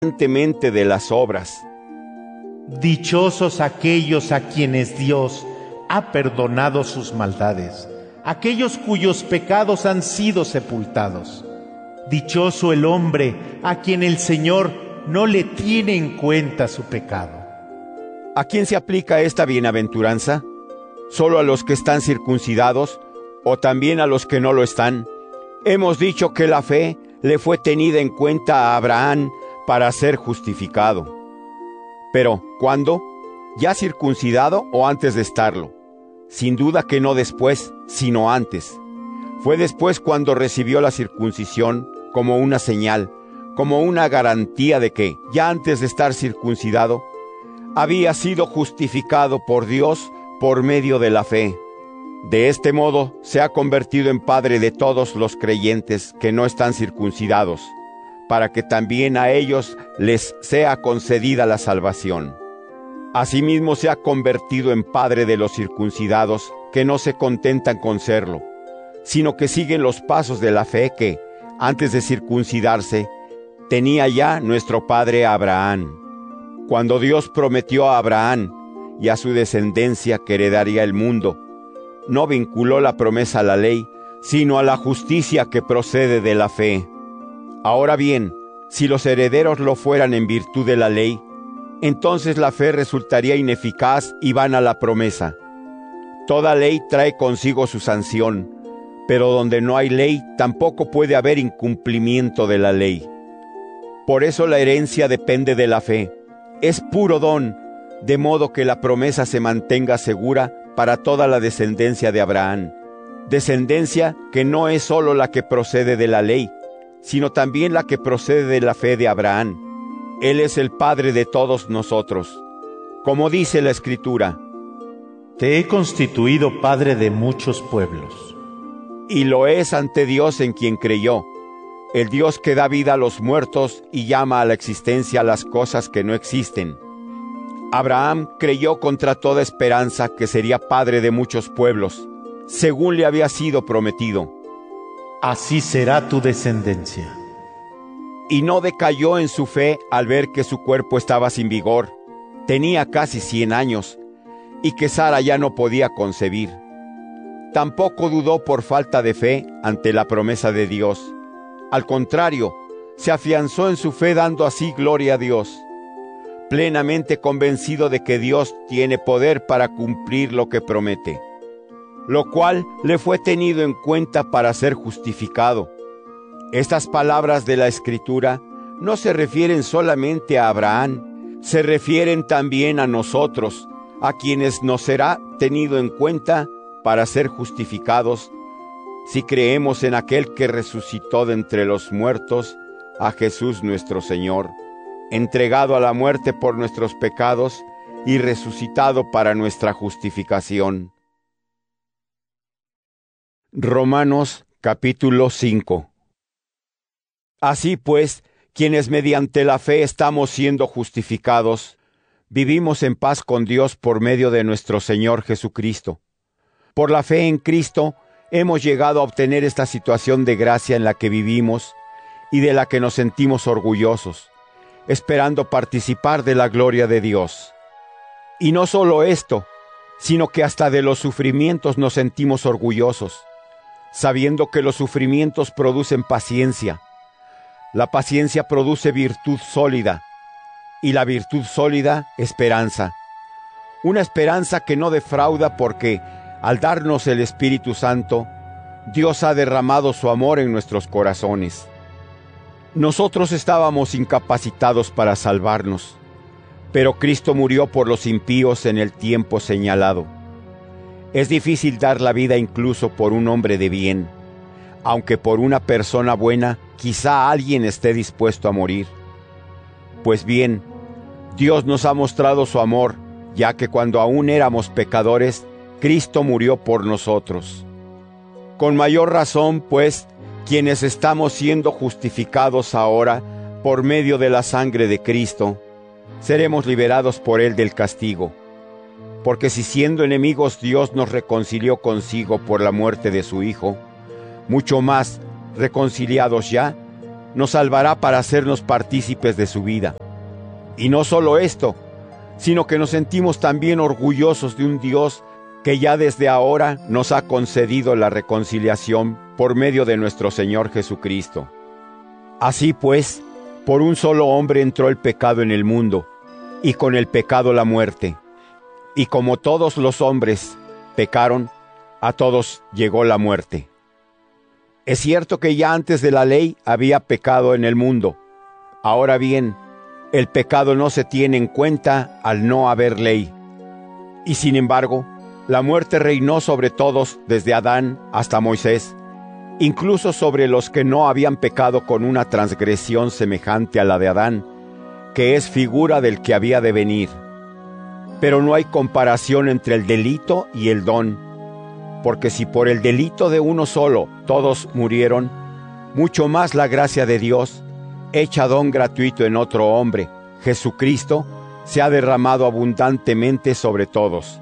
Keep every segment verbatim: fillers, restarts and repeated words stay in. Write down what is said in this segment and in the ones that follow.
independientemente de las obras. Dichosos aquellos a quienes Dios ha perdonado sus maldades, aquellos cuyos pecados han sido sepultados. Dichoso el hombre a quien el Señor no le tiene en cuenta su pecado. ¿A quién se aplica esta bienaventuranza? ¿Solo a los que están circuncidados o también a los que no lo están? Hemos dicho que la fe le fue tenida en cuenta a Abraham para ser justificado. Pero, ¿cuándo? ¿Ya circuncidado o antes de estarlo? Sin duda que no después, sino antes. Fue después cuando recibió la circuncisión como una señal, como una garantía de que, ya antes de estar circuncidado, había sido justificado por Dios por medio de la fe. De este modo se ha convertido en padre de todos los creyentes que no están circuncidados, para que también a ellos les sea concedida la salvación. Asimismo se ha convertido en padre de los circuncidados que no se contentan con serlo, sino que siguen los pasos de la fe que, antes de circuncidarse, tenía ya nuestro padre Abraham. Cuando Dios prometió a Abraham y a su descendencia que heredaría el mundo, no vinculó la promesa a la ley, sino a la justicia que procede de la fe. Ahora bien, si los herederos lo fueran en virtud de la ley, entonces la fe resultaría ineficaz y vana la promesa. Toda ley trae consigo su sanción, pero donde no hay ley, tampoco puede haber incumplimiento de la ley. Por eso la herencia depende de la fe. Es puro don, de modo que la promesa se mantenga segura para toda la descendencia de Abraham. Descendencia que no es sólo la que procede de la ley, sino también la que procede de la fe de Abraham. Él es el Padre de todos nosotros. Como dice la Escritura: Te he constituido Padre de muchos pueblos. Y lo es ante Dios en quien creyó, el Dios que da vida a los muertos y llama a la existencia las cosas que no existen. Abraham creyó contra toda esperanza que sería padre de muchos pueblos, según le había sido prometido. Así será tu descendencia. Y no decayó en su fe al ver que su cuerpo estaba sin vigor, tenía casi cien años, y que Sara ya no podía concebir. Tampoco dudó por falta de fe ante la promesa de Dios. Al contrario, se afianzó en su fe dando así gloria a Dios, plenamente convencido de que Dios tiene poder para cumplir lo que promete, lo cual le fue tenido en cuenta para ser justificado. Estas palabras de la Escritura no se refieren solamente a Abraham, se refieren también a nosotros, a quienes nos será tenido en cuenta para ser justificados, si creemos en aquel que resucitó de entre los muertos, a Jesús nuestro Señor, entregado a la muerte por nuestros pecados y resucitado para nuestra justificación. Romanos capítulo cinco. Así pues, quienes mediante la fe estamos siendo justificados, vivimos en paz con Dios por medio de nuestro Señor Jesucristo. Por la fe en Cristo, hemos llegado a obtener esta situación de gracia en la que vivimos y de la que nos sentimos orgullosos, esperando participar de la gloria de Dios. Y no solo esto, sino que hasta de los sufrimientos nos sentimos orgullosos, sabiendo que los sufrimientos producen paciencia. La paciencia produce virtud sólida, y la virtud sólida, esperanza. Una esperanza que no defrauda porque, al darnos el Espíritu Santo, Dios ha derramado su amor en nuestros corazones. Nosotros estábamos incapacitados para salvarnos, pero Cristo murió por los impíos en el tiempo señalado. Es difícil dar la vida incluso por un hombre de bien, aunque por una persona buena quizá alguien esté dispuesto a morir. Pues bien, Dios nos ha mostrado su amor, ya que cuando aún éramos pecadores, Cristo murió por nosotros. Con mayor razón, pues, quienes estamos siendo justificados ahora por medio de la sangre de Cristo, seremos liberados por Él del castigo. Porque si siendo enemigos Dios nos reconcilió consigo por la muerte de su Hijo, mucho más, reconciliados ya, nos salvará para hacernos partícipes de su vida. Y no solo esto, sino que nos sentimos también orgullosos de un Dios que ya desde ahora nos ha concedido la reconciliación por medio de nuestro Señor Jesucristo. Así pues, por un solo hombre entró el pecado en el mundo, y con el pecado la muerte. Y como todos los hombres pecaron, a todos llegó la muerte. Es cierto que ya antes de la ley había pecado en el mundo. Ahora bien, el pecado no se tiene en cuenta al no haber ley. Y sin embargo, la muerte reinó sobre todos desde Adán hasta Moisés, incluso sobre los que no habían pecado con una transgresión semejante a la de Adán, que es figura del que había de venir. Pero no hay comparación entre el delito y el don, porque si por el delito de uno solo todos murieron, mucho más la gracia de Dios, hecha don gratuito en otro hombre, Jesucristo, se ha derramado abundantemente sobre todos.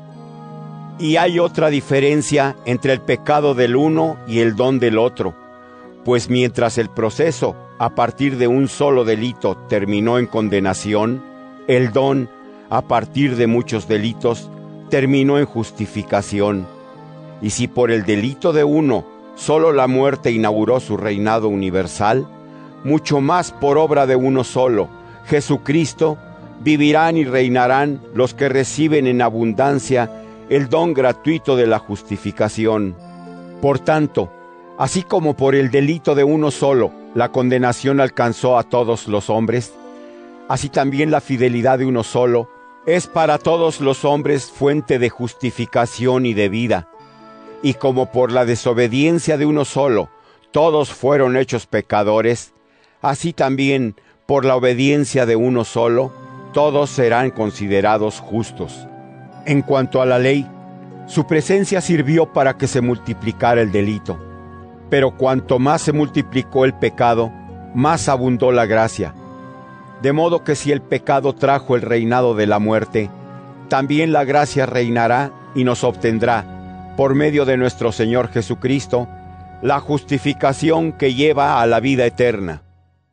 Y hay otra diferencia entre el pecado del uno y el don del otro, pues mientras el proceso a partir de un solo delito terminó en condenación, el don, a partir de muchos delitos, terminó en justificación. Y si por el delito de uno solo la muerte inauguró su reinado universal, mucho más por obra de uno solo, Jesucristo, vivirán y reinarán los que reciben en abundancia el don gratuito de la justificación. Por tanto, así como por el delito de uno solo la condenación alcanzó a todos los hombres, así también la fidelidad de uno solo es para todos los hombres fuente de justificación y de vida. Y como por la desobediencia de uno solo todos fueron hechos pecadores, así también por la obediencia de uno solo todos serán considerados justos. En cuanto a la ley, su presencia sirvió para que se multiplicara el delito. Pero cuanto más se multiplicó el pecado, más abundó la gracia. De modo que si el pecado trajo el reinado de la muerte, también la gracia reinará y nos obtendrá, por medio de nuestro Señor Jesucristo, la justificación que lleva a la vida eterna.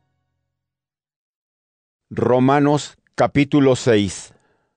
Romanos capítulo seis.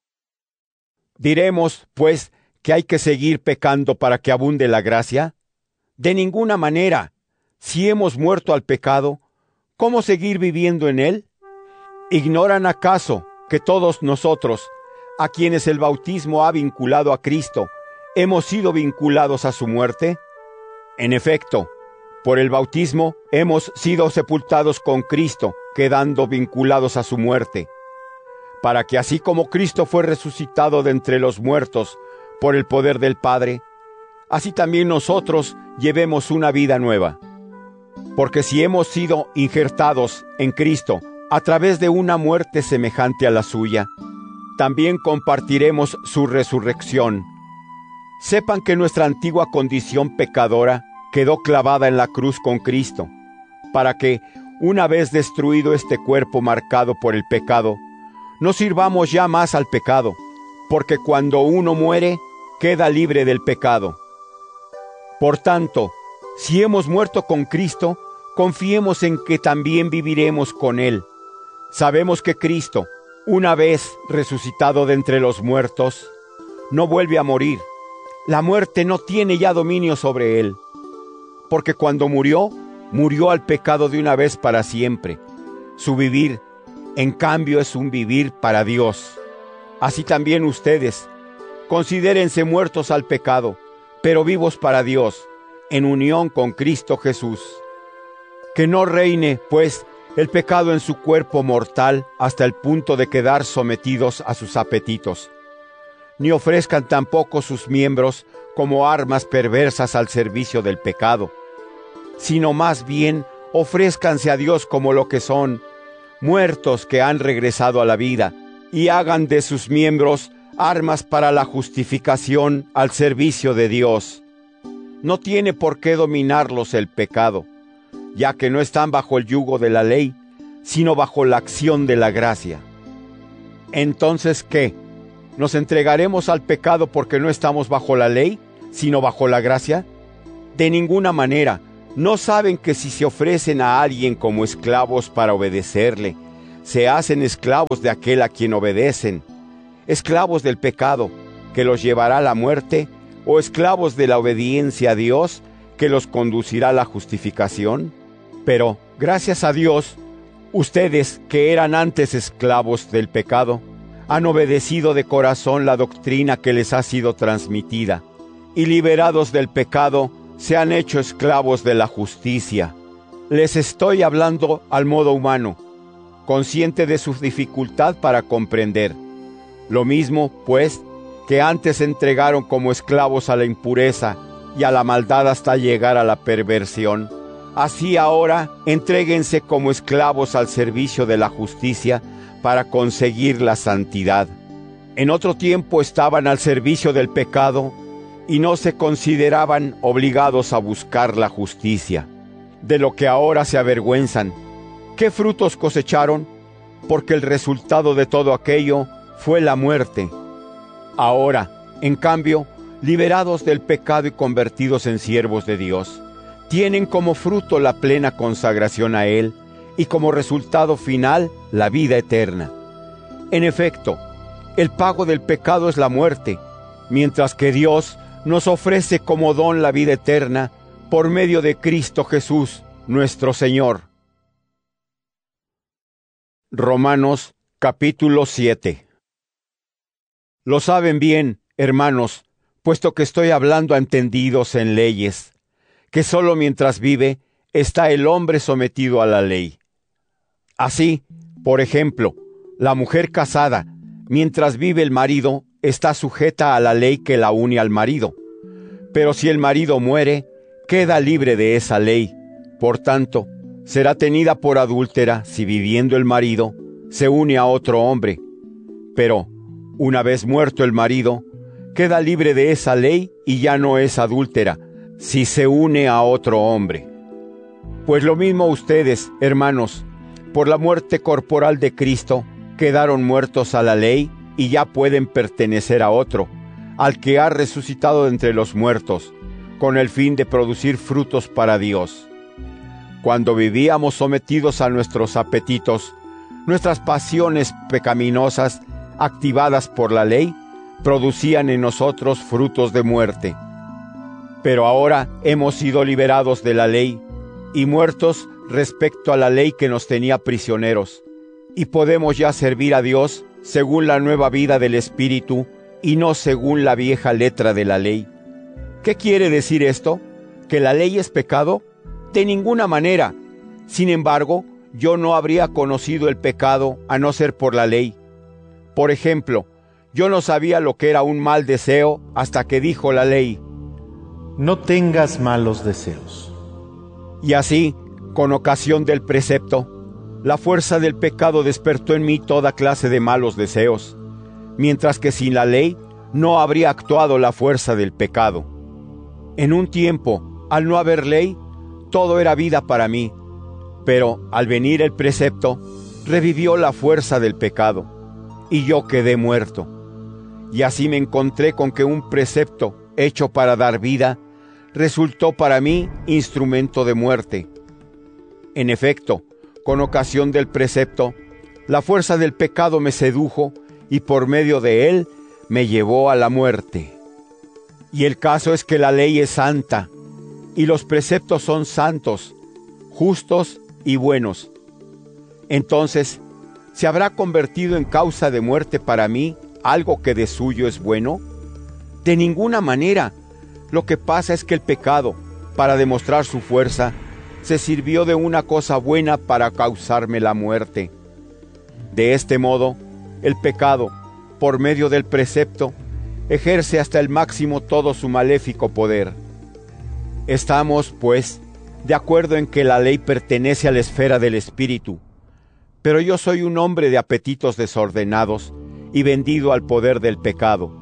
¿Diremos, pues, que hay que seguir pecando para que abunde la gracia? De ninguna manera. Si hemos muerto al pecado, ¿cómo seguir viviendo en él? ¿Ignoran acaso que todos nosotros, a quienes el bautismo ha vinculado a Cristo, hemos sido vinculados a su muerte? En efecto, por el bautismo hemos sido sepultados con Cristo, quedando vinculados a su muerte, para que así como Cristo fue resucitado de entre los muertos por el poder del Padre, así también nosotros llevemos una vida nueva. Porque si hemos sido injertados en Cristo a través de una muerte semejante a la suya, también compartiremos su resurrección. Sepan que nuestra antigua condición pecadora quedó clavada en la cruz con Cristo, para que, una vez destruido este cuerpo marcado por el pecado, no sirvamos ya más al pecado, porque cuando uno muere, queda libre del pecado. Por tanto, si hemos muerto con Cristo, confiemos en que también viviremos con Él. Sabemos que Cristo, una vez resucitado de entre los muertos, no vuelve a morir. La muerte no tiene ya dominio sobre Él, porque cuando murió, murió al pecado de una vez para siempre. Su vivir, en cambio, es un vivir para Dios. Así también ustedes, considérense muertos al pecado, pero vivos para Dios, en unión con Cristo Jesús. Que no reine, pues, el pecado en su cuerpo mortal hasta el punto de quedar sometidos a sus apetitos. Ni ofrezcan tampoco sus miembros como armas perversas al servicio del pecado, sino más bien ofrézcanse a Dios como lo que son, muertos que han regresado a la vida, y hagan de sus miembros armas para la justificación al servicio de Dios. No tiene por qué dominarlos el pecado, ya que no están bajo el yugo de la ley, sino bajo la acción de la gracia. Entonces, ¿qué? ¿Nos entregaremos al pecado porque no estamos bajo la ley, sino bajo la gracia? De ninguna manera, ¿No saben que si se ofrecen a alguien como esclavos para obedecerle, se hacen esclavos de aquel a quien obedecen, esclavos del pecado, que los llevará a la muerte, o esclavos de la obediencia a Dios, que los conducirá a la justificación? Pero, gracias a Dios, ustedes, que eran antes esclavos del pecado, han obedecido de corazón la doctrina que les ha sido transmitida, y liberados del pecado, se han hecho esclavos de la justicia. Les estoy hablando al modo humano, consciente de su dificultad para comprender. Lo mismo, pues, que antes se entregaron como esclavos a la impureza y a la maldad hasta llegar a la perversión, así ahora entréguense como esclavos al servicio de la justicia para conseguir la santidad. En otro tiempo estaban al servicio del pecado y no se consideraban obligados a buscar la justicia, de lo que ahora se avergüenzan. ¿Qué frutos cosecharon? Porque el resultado de todo aquello fue la muerte. Ahora, en cambio, liberados del pecado y convertidos en siervos de Dios, tienen como fruto la plena consagración a Él y como resultado final la vida eterna. En efecto, el pago del pecado es la muerte, mientras que Dios nos ofrece como don la vida eterna por medio de Cristo Jesús, nuestro Señor. Romanos capítulo siete. Lo saben bien, hermanos, puesto que estoy hablando a entendidos en leyes, que sólo mientras vive está el hombre sometido a la ley. Así, por ejemplo, la mujer casada, mientras vive el marido, está sujeta a la ley que la une al marido. Pero si el marido muere, queda libre de esa ley. Por tanto, será tenida por adúltera si viviendo el marido se une a otro hombre. Pero, una vez muerto el marido, queda libre de esa ley y ya no es adúltera si se une a otro hombre. Pues lo mismo ustedes, hermanos, por la muerte corporal de Cristo, quedaron muertos a la ley y ya pueden pertenecer a otro, al que ha resucitado de entre los muertos, con el fin de producir frutos para Dios. Cuando vivíamos sometidos a nuestros apetitos, nuestras pasiones pecaminosas, activadas por la ley, producían en nosotros frutos de muerte. Pero ahora hemos sido liberados de la ley y muertos respecto a la ley que nos tenía prisioneros, y podemos ya servir a Dios según la nueva vida del Espíritu y no según la vieja letra de la ley. ¿Qué quiere decir esto? ¿Que la ley es pecado? De ninguna manera. Sin embargo, yo no habría conocido el pecado a no ser por la ley. Por ejemplo, yo no sabía lo que era un mal deseo hasta que dijo la ley: no tengas malos deseos. Y así, con ocasión del precepto, la fuerza del pecado despertó en mí toda clase de malos deseos, mientras que sin la ley no habría actuado la fuerza del pecado. En un tiempo, al no haber ley, todo era vida para mí, pero al venir el precepto, revivió la fuerza del pecado, y yo quedé muerto. Y así me encontré con que un precepto hecho para dar vida, resultó para mí instrumento de muerte. En efecto, con ocasión del precepto, la fuerza del pecado me sedujo y por medio de él me llevó a la muerte. Y el caso es que la ley es santa, y los preceptos son santos, justos y buenos. Entonces, ¿se habrá convertido en causa de muerte para mí algo que de suyo es bueno? De ninguna manera. Lo que pasa es que el pecado, para demostrar su fuerza, se sirvió de una cosa buena para causarme la muerte. De este modo, el pecado, por medio del precepto, ejerce hasta el máximo todo su maléfico poder. Estamos, pues, de acuerdo en que la ley pertenece a la esfera del espíritu, pero yo soy un hombre de apetitos desordenados y vendido al poder del pecado.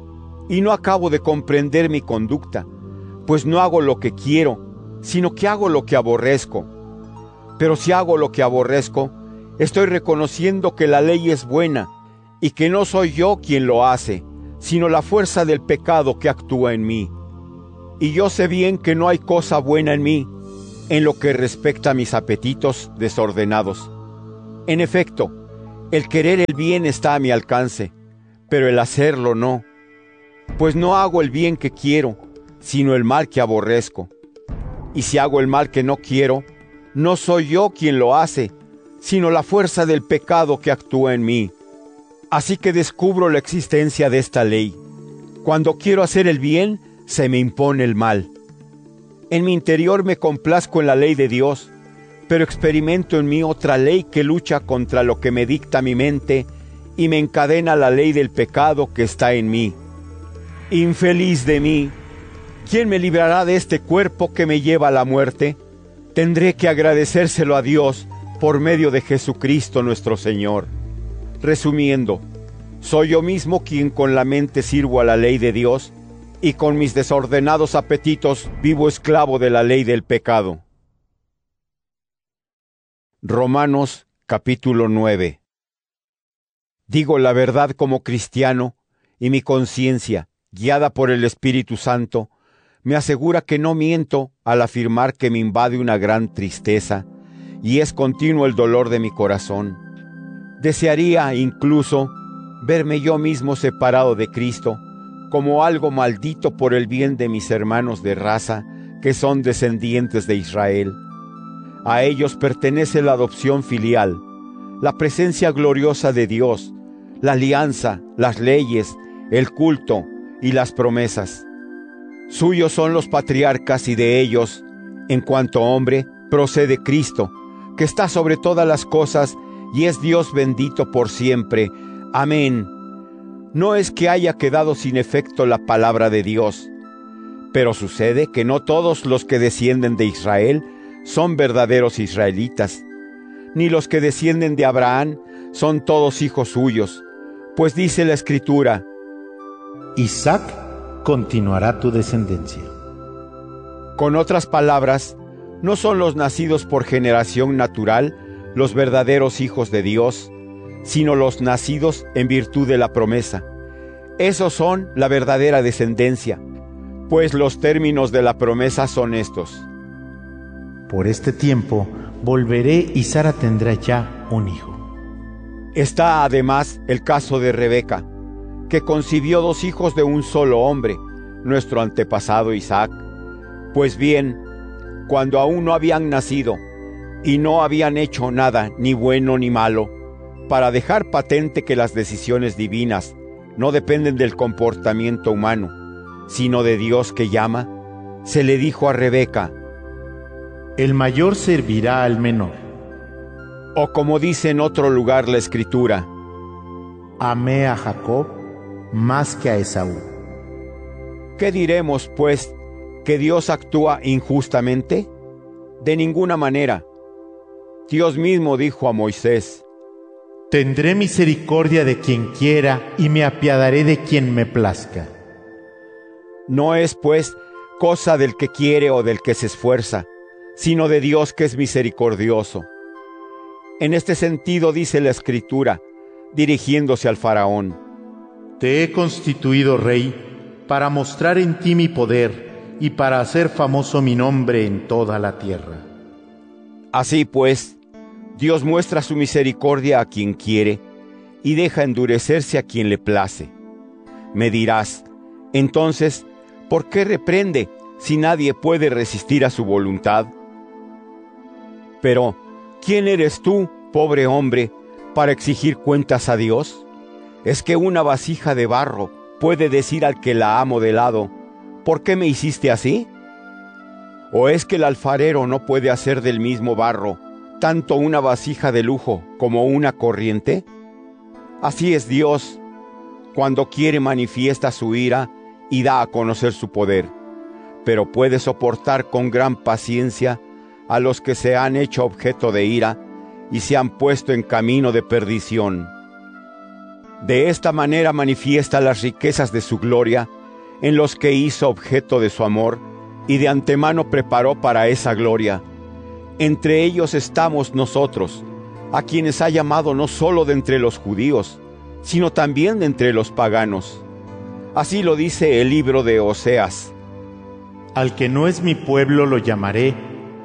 Y no acabo de comprender mi conducta, pues no hago lo que quiero, sino que hago lo que aborrezco. Pero si hago lo que aborrezco, estoy reconociendo que la ley es buena, y que no soy yo quien lo hace, sino la fuerza del pecado que actúa en mí. Y yo sé bien que no hay cosa buena en mí, en lo que respecta a mis apetitos desordenados. En efecto, el querer el bien está a mi alcance, pero el hacerlo no. Pues no hago el bien que quiero, sino el mal que aborrezco. Y si hago el mal que no quiero, no soy yo quien lo hace, sino la fuerza del pecado que actúa en mí. Así que descubro la existencia de esta ley. Cuando quiero hacer el bien, se me impone el mal. En mi interior me complazco en la ley de Dios, pero experimento en mí otra ley que lucha contra lo que me dicta mi mente y me encadena la ley del pecado que está en mí. Infeliz de mí, ¿quién me librará de este cuerpo que me lleva a la muerte? Tendré que agradecérselo a Dios por medio de Jesucristo nuestro Señor. Resumiendo, soy yo mismo quien con la mente sirvo a la ley de Dios y con mis desordenados apetitos vivo esclavo de la ley del pecado. Romanos capítulo nueve. Digo la verdad como cristiano, y mi conciencia, guiada por el Espíritu Santo, me asegura que no miento al afirmar que me invade una gran tristeza, y es continuo el dolor de mi corazón. Desearía incluso verme yo mismo separado de Cristo, como algo maldito por el bien de mis hermanos de raza, que son descendientes de Israel. A ellos pertenece la adopción filial, la presencia gloriosa de Dios, la alianza, las leyes, el culto y las promesas. Suyos son los patriarcas y de ellos, en cuanto hombre, procede Cristo, que está sobre todas las cosas y es Dios bendito por siempre. Amén. No es que haya quedado sin efecto la palabra de Dios, pero sucede que no todos los que descienden de Israel son verdaderos israelitas, ni los que descienden de Abraham son todos hijos suyos, pues dice la Escritura: Isaac continuará tu descendencia. Con otras palabras, no son los nacidos por generación natural los verdaderos hijos de Dios, sino los nacidos en virtud de la promesa. Esos son la verdadera descendencia, pues los términos de la promesa son estos: Por este tiempo volveré y Sara tendrá ya un hijo. Está además el caso de Rebeca, que concibió dos hijos de un solo hombre, nuestro antepasado Isaac. Pues bien, cuando aún no habían nacido, y no habían hecho nada, ni bueno ni malo, para dejar patente que las decisiones divinas no dependen del comportamiento humano, sino de Dios que llama, se le dijo a Rebeca: El mayor servirá al menor. O como dice en otro lugar la Escritura: Amé a Jacob más que a Esaú. ¿Qué diremos, pues, que Dios actúa injustamente? De ninguna manera. Dios mismo dijo a Moisés: Tendré misericordia de quien quiera y me apiadaré de quien me plazca. No es, pues, cosa del que quiere o del que se esfuerza, sino de Dios que es misericordioso. En este sentido dice la Escritura, dirigiéndose al faraón: Te he constituido rey para mostrar en ti mi poder y para hacer famoso mi nombre en toda la tierra. Así pues, Dios muestra su misericordia a quien quiere y deja endurecerse a quien le place. Me dirás, entonces, ¿por qué reprende si nadie puede resistir a su voluntad? Pero, ¿quién eres tú, pobre hombre, para exigir cuentas a Dios? ¿Es que una vasija de barro puede decir al que la ha modelado: ¿por qué me hiciste así? ¿O es que el alfarero no puede hacer del mismo barro tanto una vasija de lujo como una corriente? Así es Dios, cuando quiere manifiesta su ira y da a conocer su poder, pero puede soportar con gran paciencia a los que se han hecho objeto de ira y se han puesto en camino de perdición. De esta manera manifiesta las riquezas de su gloria en los que hizo objeto de su amor y de antemano preparó para esa gloria. Entre ellos estamos nosotros, a quienes ha llamado no solo de entre los judíos, sino también de entre los paganos. Así lo dice el libro de Oseas: Al que no es mi pueblo lo llamaré,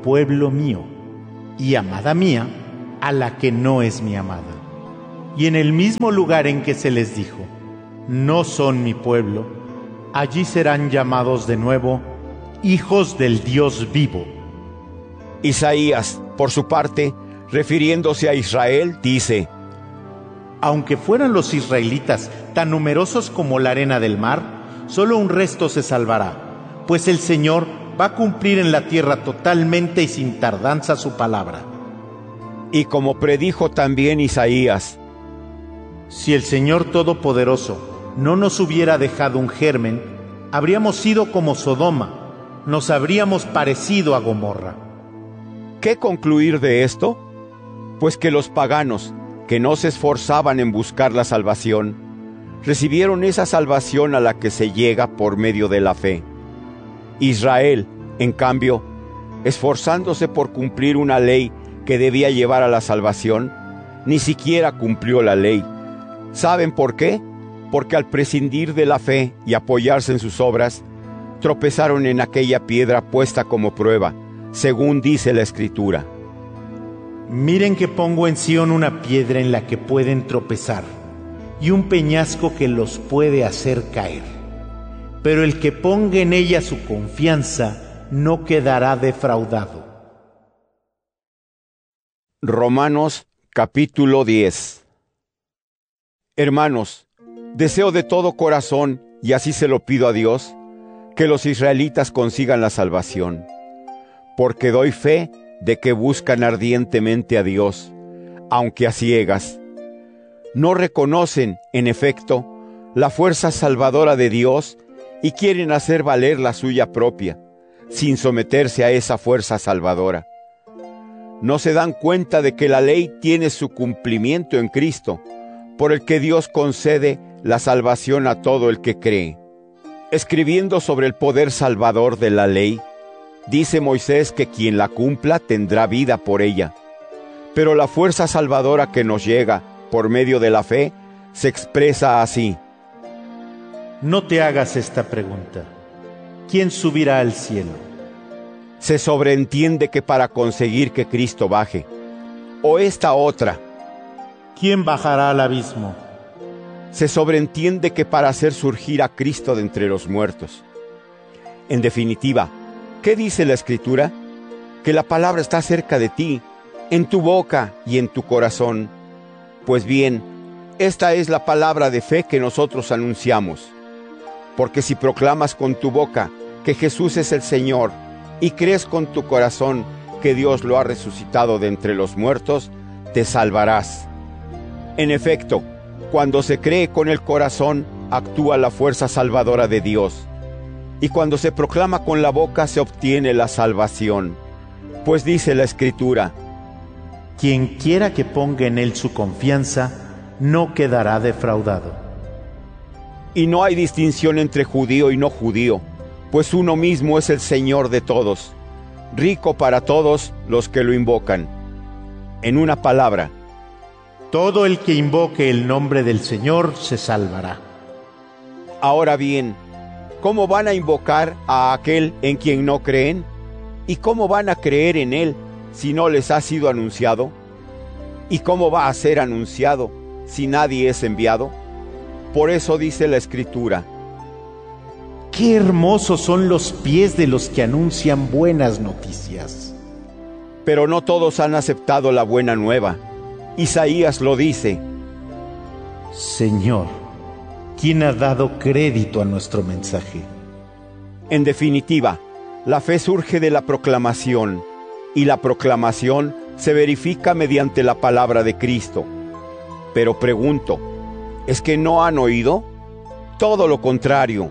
pueblo mío, y amada mía, a la que no es mi amada. Y en el mismo lugar en que se les dijo, no son mi pueblo, allí serán llamados de nuevo hijos del Dios vivo. Isaías, por su parte, refiriéndose a Israel, dice: Aunque fueran los israelitas tan numerosos como la arena del mar, solo un resto se salvará, pues el Señor va a cumplir en la tierra totalmente y sin tardanza su palabra. Y como predijo también Isaías: si el Señor Todopoderoso no nos hubiera dejado un germen, habríamos sido como Sodoma, nos habríamos parecido a Gomorra. ¿Qué concluir de esto? Pues que los paganos, que no se esforzaban en buscar la salvación, recibieron esa salvación a la que se llega por medio de la fe. Israel, en cambio, esforzándose por cumplir una ley que debía llevar a la salvación, ni siquiera cumplió la ley. ¿Saben por qué? Porque al prescindir de la fe y apoyarse en sus obras, tropezaron en aquella piedra puesta como prueba, según dice la Escritura. Miren que pongo en Sión una piedra en la que pueden tropezar, y un peñasco que los puede hacer caer. Pero el que ponga en ella su confianza no quedará defraudado. Romanos capítulo diez. Hermanos, deseo de todo corazón, y así se lo pido a Dios, que los israelitas consigan la salvación, porque doy fe de que buscan ardientemente a Dios, aunque a ciegas. No reconocen, en efecto, la fuerza salvadora de Dios y quieren hacer valer la suya propia, sin someterse a esa fuerza salvadora. No se dan cuenta de que la ley tiene su cumplimiento en Cristo, por el que Dios concede la salvación a todo el que cree. Escribiendo sobre el poder salvador de la ley, dice Moisés que quien la cumpla tendrá vida por ella. Pero la fuerza salvadora que nos llega por medio de la fe se expresa así: no te hagas esta pregunta: ¿quién subirá al cielo? Se sobreentiende que para conseguir que Cristo baje. O esta otra: ¿quién bajará al abismo? Se sobreentiende que para hacer surgir a Cristo de entre los muertos. En definitiva, ¿qué dice la Escritura? Que la palabra está cerca de ti, en tu boca y en tu corazón. Pues bien, esta es la palabra de fe que nosotros anunciamos. Porque si proclamas con tu boca que Jesús es el Señor y crees con tu corazón que Dios lo ha resucitado de entre los muertos, te salvarás. En efecto, cuando se cree con el corazón, actúa la fuerza salvadora de Dios. Y cuando se proclama con la boca, se obtiene la salvación. Pues dice la Escritura: quien quiera que ponga en él su confianza, no quedará defraudado. Y no hay distinción entre judío y no judío, pues uno mismo es el Señor de todos, rico para todos los que lo invocan. En una palabra, todo el que invoque el nombre del Señor se salvará. Ahora bien, ¿cómo van a invocar a aquel en quien no creen? ¿Y cómo van a creer en él si no les ha sido anunciado? ¿Y cómo va a ser anunciado si nadie es enviado? Por eso dice la Escritura: ¡qué hermosos son los pies de los que anuncian buenas noticias! Pero no todos han aceptado la buena nueva. Isaías lo dice: Señor, ¿quién ha dado crédito a nuestro mensaje? En definitiva, la fe surge de la proclamación, y la proclamación se verifica mediante la palabra de Cristo. Pero pregunto, ¿es que no han oído? Todo lo contrario.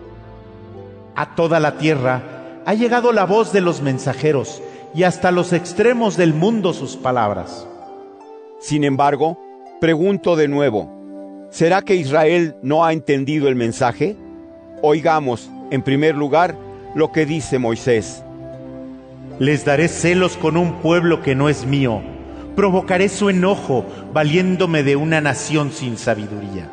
A toda la tierra ha llegado la voz de los mensajeros, y hasta los extremos del mundo sus palabras. Sin embargo, pregunto de nuevo, ¿será que Israel no ha entendido el mensaje? Oigamos, en primer lugar, lo que dice Moisés: les daré celos con un pueblo que no es mío, provocaré su enojo, valiéndome de una nación sin sabiduría.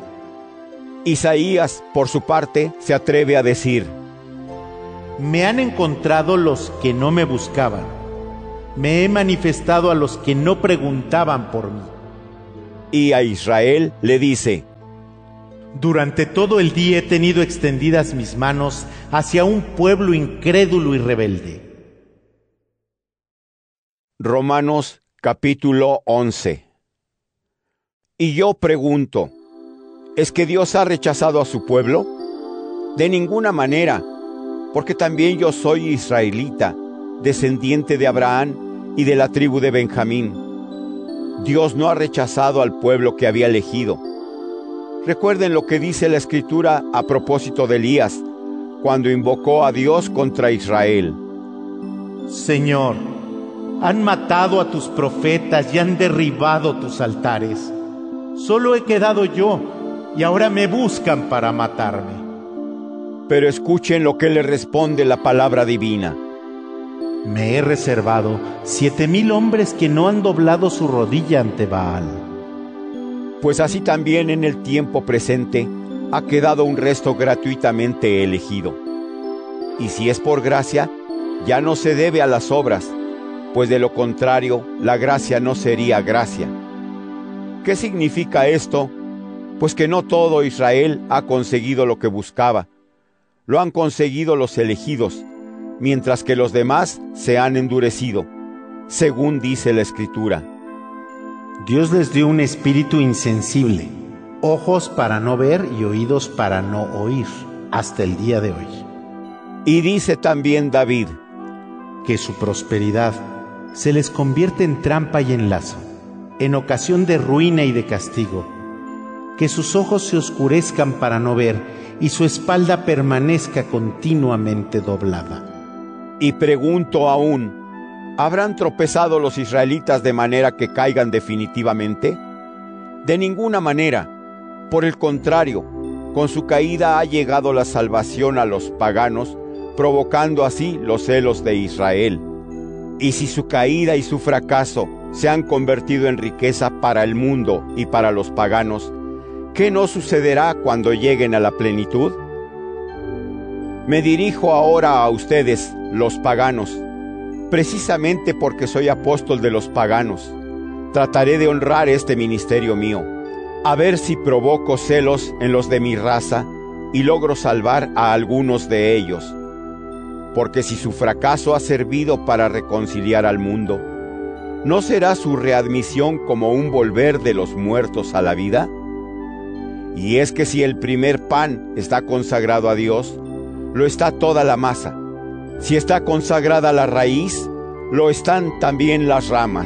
Isaías, por su parte, se atreve a decir: me han encontrado los que no me buscaban, Me he manifestado a los que no preguntaban por mí. Y a Israel le dice: Durante todo el día he tenido extendidas mis manos hacia un pueblo incrédulo y rebelde. Romanos capítulo once. Y yo pregunto, ¿es que Dios ha rechazado a su pueblo? De ninguna manera, porque también yo soy israelita, descendiente de Abraham y de la tribu de Benjamín. Dios no ha rechazado al pueblo que había elegido. Recuerden lo que dice la Escritura a propósito de Elías, cuando invocó a Dios contra Israel. Señor, han matado a tus profetas y han derribado tus altares. Solo he quedado yo, y ahora me buscan para matarme. Pero escuchen lo que le responde la palabra divina. Me he reservado siete mil hombres que no han doblado su rodilla ante Baal. Pues así también en el tiempo presente ha quedado un resto gratuitamente elegido. Y si es por gracia, ya no se debe a las obras, pues de lo contrario, la gracia no sería gracia. ¿Qué significa esto? Pues que no todo Israel ha conseguido lo que buscaba. Lo han conseguido los elegidos, mientras que los demás se han endurecido, según dice la Escritura. Dios les dio un espíritu insensible, ojos para no ver y oídos para no oír, hasta el día de hoy. Y dice también David, que su prosperidad se les convierte en trampa y en lazo, en ocasión de ruina y de castigo, que sus ojos se oscurezcan para no ver y su espalda permanezca continuamente doblada. Y pregunto aún, ¿habrán tropezado los israelitas de manera que caigan definitivamente? De ninguna manera. Por el contrario, con su caída ha llegado la salvación a los paganos, provocando así los celos de Israel. Y si su caída y su fracaso se han convertido en riqueza para el mundo y para los paganos, ¿qué no sucederá cuando lleguen a la plenitud? Me dirijo ahora a ustedes, los paganos, precisamente porque soy apóstol de los paganos. Trataré de honrar este ministerio mío, a ver si provoco celos en los de mi raza y logro salvar a algunos de ellos. Porque si su fracaso ha servido para reconciliar al mundo, ¿no será su readmisión como un volver de los muertos a la vida? Y es que si el primer pan está consagrado a Dios, lo está toda la masa. Si está consagrada la raíz, lo están también las ramas.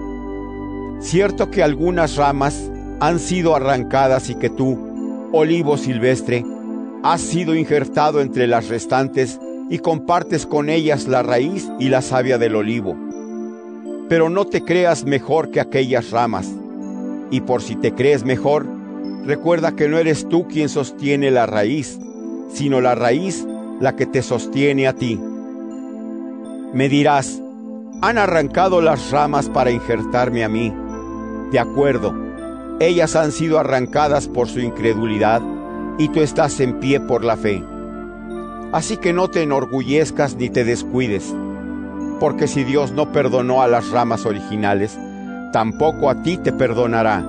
Cierto que algunas ramas han sido arrancadas y que tú, olivo silvestre, has sido injertado entre las restantes y compartes con ellas la raíz y la savia del olivo. Pero no te creas mejor que aquellas ramas, y por si te crees mejor, recuerda que no eres tú quien sostiene la raíz, sino la raíz la que te sostiene a ti. Me dirás, han arrancado las ramas para injertarme a mí. De acuerdo, ellas han sido arrancadas por su incredulidad, y tú estás en pie por la fe. Así que no te enorgullezcas ni te descuides, porque si Dios no perdonó a las ramas originales, tampoco a ti te perdonará.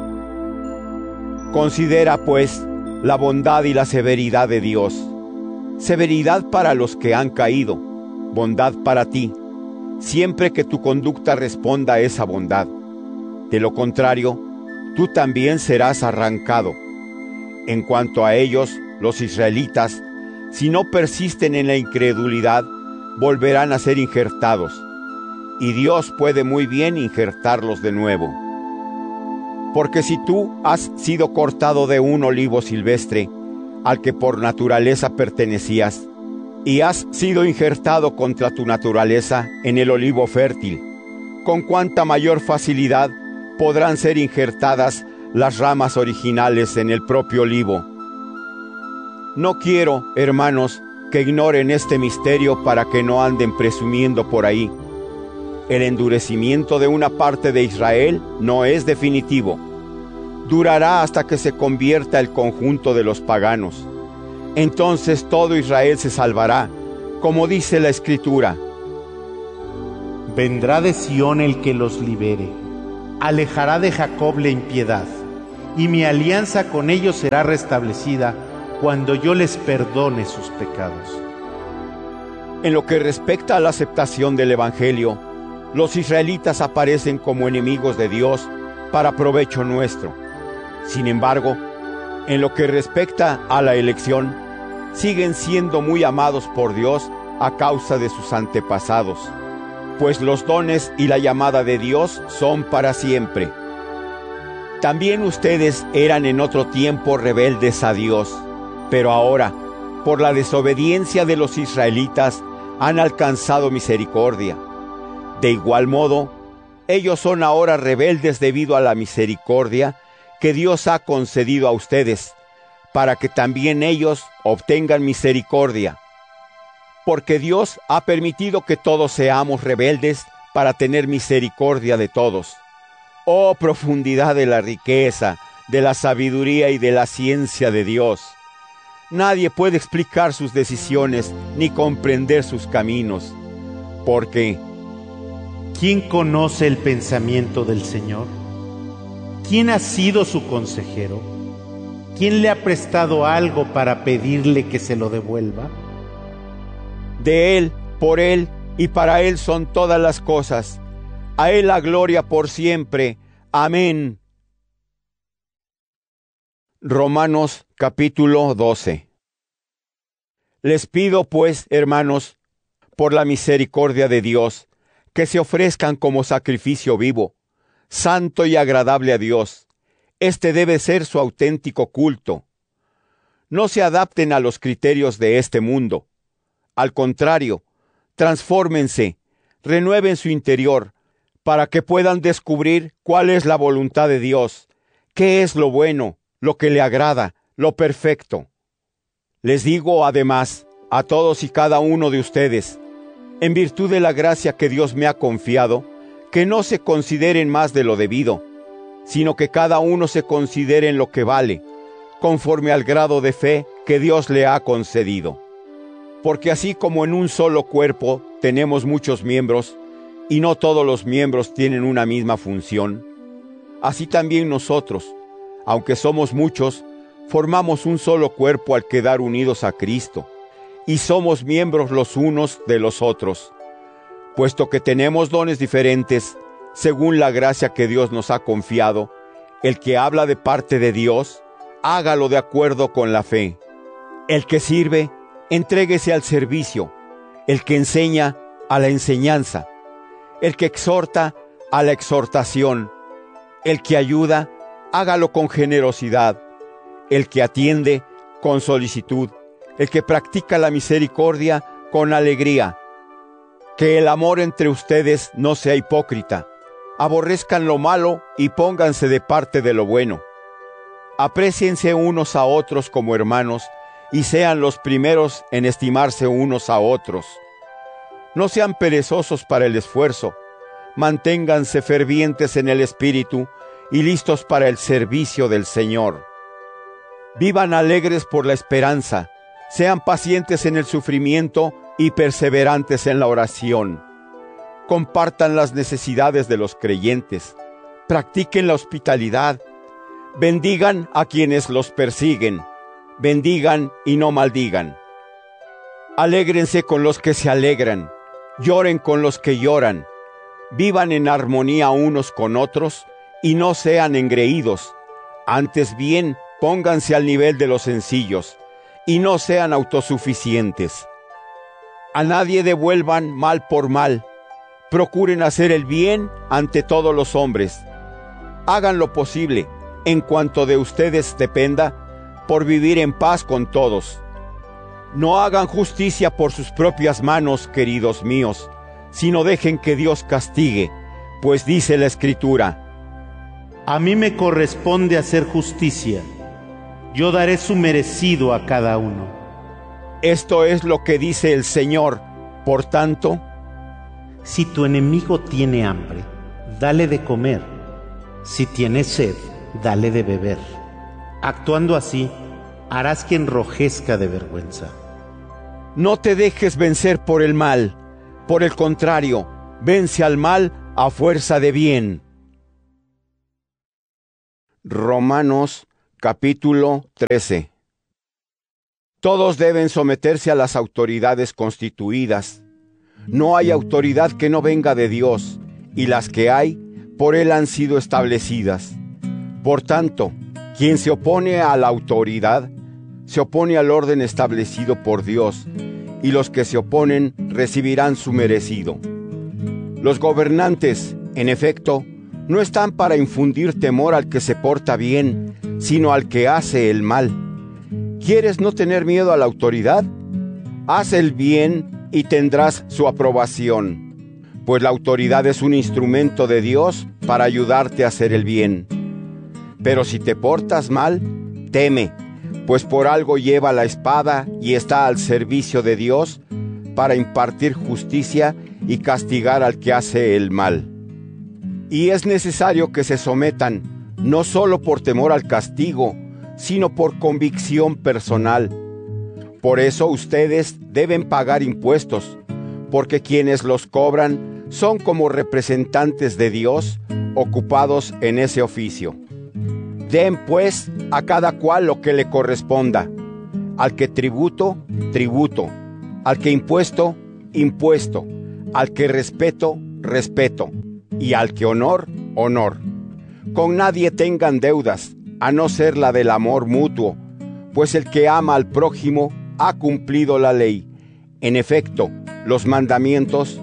Considera, pues, la bondad y la severidad de Dios. Severidad para los que han caído, bondad para ti, siempre que tu conducta responda a esa bondad. De lo contrario, tú también serás arrancado. En cuanto a ellos, los israelitas, si no persisten en la incredulidad, volverán a ser injertados, y Dios puede muy bien injertarlos de nuevo. Porque si tú has sido cortado de un olivo silvestre, al que por naturaleza pertenecías, y has sido injertado contra tu naturaleza en el olivo fértil, con cuánta mayor facilidad podrán ser injertadas las ramas originales en el propio olivo. No quiero, hermanos, que ignoren este misterio para que no anden presumiendo por ahí. El endurecimiento de una parte de Israel no es definitivo. Durará hasta que se convierta el conjunto de los paganos. Entonces todo Israel se salvará, como dice la Escritura. Vendrá de Sión el que los libere, alejará de Jacob la impiedad, y mi alianza con ellos será restablecida cuando yo les perdone sus pecados. En lo que respecta a la aceptación del Evangelio, los israelitas aparecen como enemigos de Dios para provecho nuestro. Sin embargo, en lo que respecta a la elección, siguen siendo muy amados por Dios a causa de sus antepasados, pues los dones y la llamada de Dios son para siempre. También ustedes eran en otro tiempo rebeldes a Dios, pero ahora, por la desobediencia de los israelitas, han alcanzado misericordia. De igual modo, ellos son ahora rebeldes debido a la misericordia que Dios ha concedido a ustedes, para que también ellos obtengan misericordia. Porque Dios ha permitido que todos seamos rebeldes para tener misericordia de todos. Oh, profundidad de la riqueza, de la sabiduría y de la ciencia de Dios. Nadie puede explicar sus decisiones ni comprender sus caminos. Porque, ¿quién conoce el pensamiento del Señor? ¿Quién ha sido su consejero? ¿Quién le ha prestado algo para pedirle que se lo devuelva? De Él, por Él y para Él son todas las cosas. A Él la gloria por siempre. Amén. Romanos capítulo doce. Les pido pues, hermanos, por la misericordia de Dios, que se ofrezcan como sacrificio vivo, santo y agradable a Dios. Este debe ser su auténtico culto. No se adapten a los criterios de este mundo. Al contrario, transfórmense, renueven su interior, para que puedan descubrir cuál es la voluntad de Dios, qué es lo bueno, lo que le agrada, lo perfecto. Les digo además a todos y cada uno de ustedes, en virtud de la gracia que Dios me ha confiado, que no se consideren más de lo debido, sino que cada uno se considere en lo que vale, conforme al grado de fe que Dios le ha concedido. Porque así como en un solo cuerpo tenemos muchos miembros, y no todos los miembros tienen una misma función, así también nosotros, aunque somos muchos, formamos un solo cuerpo al quedar unidos a Cristo, y somos miembros los unos de los otros. Puesto que tenemos dones diferentes, según la gracia que Dios nos ha confiado, el que habla de parte de Dios, hágalo de acuerdo con la fe. El que sirve, entréguese al servicio. El que enseña, a la enseñanza. El que exhorta, a la exhortación. El que ayuda, hágalo con generosidad. El que atiende, con solicitud. El que practica la misericordia, con alegría. Que el amor entre ustedes no sea hipócrita. Aborrezcan lo malo y pónganse de parte de lo bueno. Apréciense unos a otros como hermanos y sean los primeros en estimarse unos a otros. No sean perezosos para el esfuerzo, manténganse fervientes en el espíritu y listos para el servicio del Señor. Vivan alegres por la esperanza, sean pacientes en el sufrimiento y perseverantes en la oración. Compartan las necesidades de los creyentes, practiquen la hospitalidad, bendigan a quienes los persiguen, bendigan y no maldigan. Alégrense con los que se alegran, lloren con los que lloran, vivan en armonía unos con otros y no sean engreídos, antes bien pónganse al nivel de los sencillos y no sean autosuficientes. A nadie devuelvan mal por mal, procuren hacer el bien ante todos los hombres. Hagan lo posible, en cuanto de ustedes dependa, por vivir en paz con todos. No hagan justicia por sus propias manos, queridos míos, sino dejen que Dios castigue, pues dice la Escritura: a mí me corresponde hacer justicia, yo daré su merecido a cada uno. Esto es lo que dice el Señor. Por tanto, si tu enemigo tiene hambre, dale de comer. Si tiene sed, dale de beber. Actuando así, harás que enrojezca de vergüenza. No te dejes vencer por el mal. Por el contrario, Vence al mal a fuerza de bien. Romanos capítulo trece. Todos deben someterse a las autoridades constituidas. No hay autoridad que no venga de Dios, y las que hay, por Él han sido establecidas. Por tanto, quien se opone a la autoridad, se opone al orden establecido por Dios, y los que se oponen recibirán su merecido. Los gobernantes, en efecto, no están para infundir temor al que se porta bien, sino al que hace el mal. ¿Quieres no tener miedo a la autoridad? Haz el bien y tendrás su aprobación, pues la autoridad es un instrumento de Dios para ayudarte a hacer el bien. Pero si te portas mal, teme, pues por algo lleva la espada y está al servicio de Dios para impartir justicia y castigar al que hace el mal. Y es necesario que se sometan, no solo por temor al castigo, sino por convicción personal. Por eso ustedes deben pagar impuestos, porque quienes los cobran son como representantes de Dios ocupados en ese oficio. Den pues a cada cual lo que le corresponda, al que tributo, tributo, al que impuesto, impuesto, al que respeto, respeto, y al que honor, honor. Con nadie tengan deudas, a no ser la del amor mutuo, pues el que ama al prójimo ha cumplido la ley. En efecto, los mandamientos: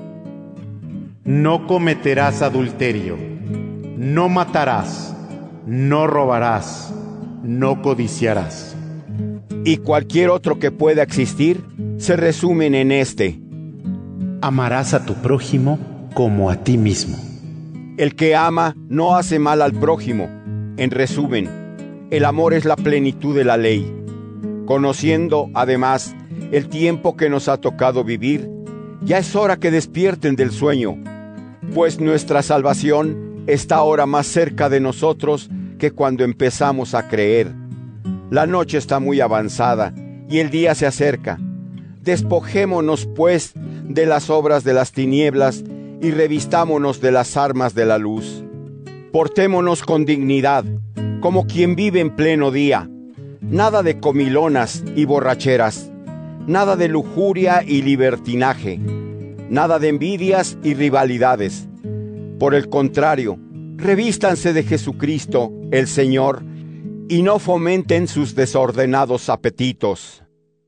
no cometerás adulterio, no matarás, no robarás, no codiciarás, y cualquier otro que pueda existir, se resumen en este: amarás a tu prójimo como a ti mismo. El que ama no hace mal al prójimo. En resumen, el amor es la plenitud de la ley. Conociendo, además, el tiempo que nos ha tocado vivir, ya es hora que despierten del sueño, pues nuestra salvación está ahora más cerca de nosotros que cuando empezamos a creer. La noche está muy avanzada y el día se acerca. Despojémonos, pues, de las obras de las tinieblas y revistámonos de las armas de la luz. Portémonos con dignidad, como quien vive en pleno día. Nada de comilonas y borracheras, nada de lujuria y libertinaje, nada de envidias y rivalidades. Por el contrario, revístanse de Jesucristo, el Señor, y no fomenten sus desordenados apetitos.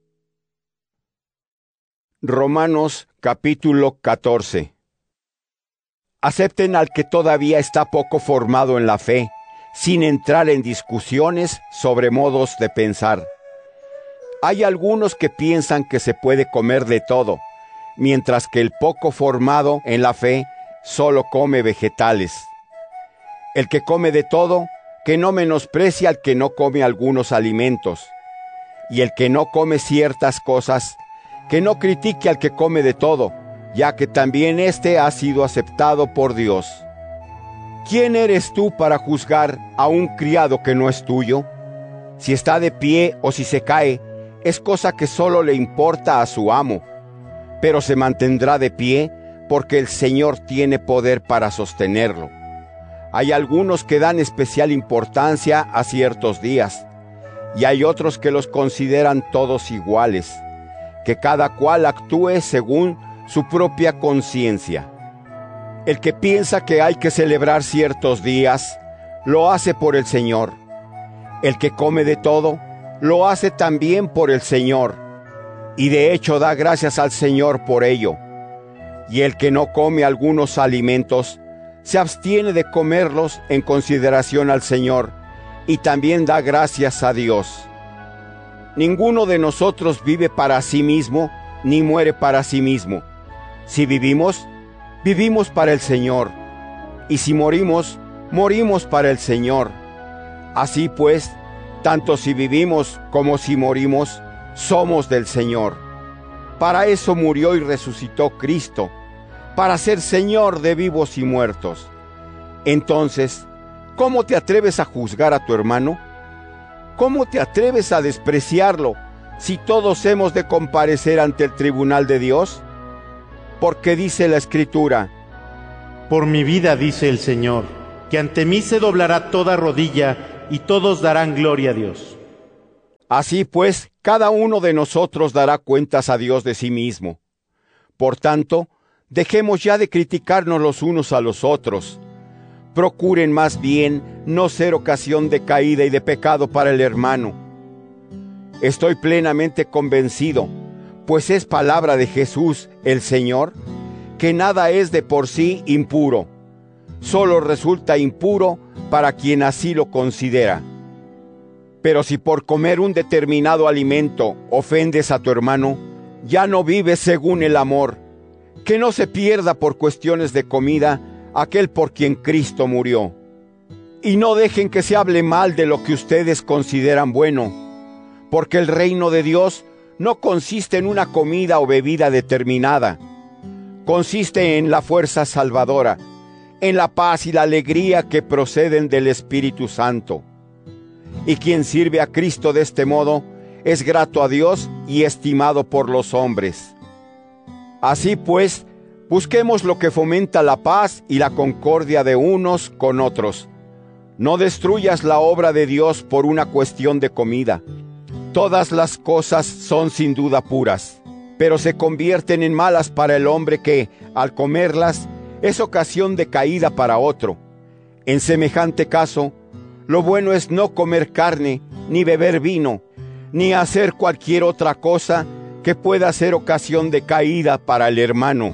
Romanos capítulo catorce. Acepten al que todavía está poco formado en la fe, sin entrar en discusiones sobre modos de pensar. Hay algunos que piensan que se puede comer de todo, mientras que el poco formado en la fe solo come vegetales. El que come de todo, que no menosprecie al que no come algunos alimentos. Y el que no come ciertas cosas, que no critique al que come de todo, ya que también éste ha sido aceptado por Dios. ¿Quién eres tú para juzgar a un criado que no es tuyo? Si está de pie o si se cae, es cosa que solo le importa a su amo, pero se mantendrá de pie porque el Señor tiene poder para sostenerlo. Hay algunos que dan especial importancia a ciertos días, y hay otros que los consideran todos iguales, que cada cual actúe según su propia conciencia. El que piensa que hay que celebrar ciertos días, lo hace por el Señor. El que come de todo, lo hace también por el Señor, y de hecho da gracias al Señor por ello. Y el que no come algunos alimentos, se abstiene de comerlos en consideración al Señor, y también da gracias a Dios. Ninguno de nosotros vive para sí mismo, ni muere para sí mismo. Si vivimos, vivimos para el Señor, y si morimos, morimos para el Señor. Así pues, tanto si vivimos como si morimos, somos del Señor. Para eso murió y resucitó Cristo, para ser Señor de vivos y muertos. Entonces, ¿cómo te atreves a juzgar a tu hermano? ¿Cómo te atreves a despreciarlo, si todos hemos de comparecer ante el tribunal de Dios? Porque dice la Escritura: Por mi vida, dice el Señor, que ante mí se doblará toda rodilla y todos darán gloria a Dios. Así pues, cada uno de nosotros dará cuentas a Dios de sí mismo. Por tanto, dejemos ya de criticarnos los unos a los otros. Procuren más bien no ser ocasión de caída y de pecado para el hermano. Estoy plenamente convencido, pues es palabra de Jesús, el Señor, que nada es de por sí impuro. Solo resulta impuro para quien así lo considera. Pero si por comer un determinado alimento ofendes a tu hermano, ya no vives según el amor. Que no se pierda por cuestiones de comida aquel por quien Cristo murió. Y no dejen que se hable mal de lo que ustedes consideran bueno, porque el reino de Dios no consiste en una comida o bebida determinada. Consiste en la fuerza salvadora, en la paz y la alegría que proceden del Espíritu Santo. Y quien sirve a Cristo de este modo es grato a Dios y estimado por los hombres. Así pues, busquemos lo que fomenta la paz y la concordia de unos con otros. No destruyas la obra de Dios por una cuestión de comida. Todas las cosas son sin duda puras, pero se convierten en malas para el hombre que, al comerlas, es ocasión de caída para otro. En semejante caso, lo bueno es no comer carne, ni beber vino, ni hacer cualquier otra cosa que pueda ser ocasión de caída para el hermano.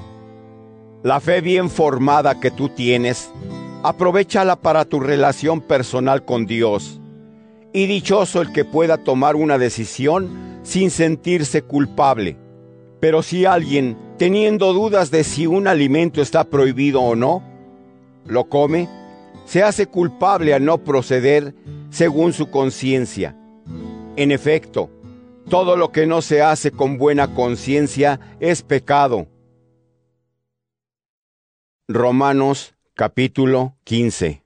La fe bien formada que tú tienes, aprovéchala para tu relación personal con Dios. Y dichoso el que pueda tomar una decisión sin sentirse culpable. Pero si alguien, teniendo dudas de si un alimento está prohibido o no, lo come, se hace culpable al no proceder según su conciencia. En efecto, todo lo que no se hace con buena conciencia es pecado. Romanos capítulo quince.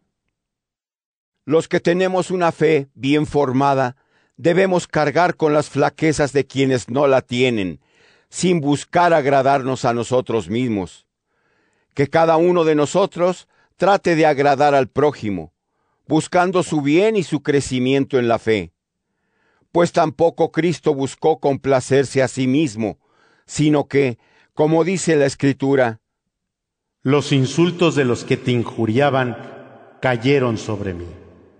Los que tenemos una fe bien formada, debemos cargar con las flaquezas de quienes no la tienen, sin buscar agradarnos a nosotros mismos. Que cada uno de nosotros trate de agradar al prójimo, buscando su bien y su crecimiento en la fe. Pues tampoco Cristo buscó complacerse a sí mismo, sino que, como dice la Escritura, los insultos de los que te injuriaban cayeron sobre mí.